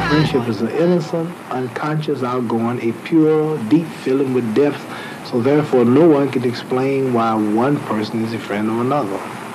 Friendship is an innocent, unconscious, outgoing, a pure, deep feeling with depth. So therefore, no one can explain why one person is a friend of another.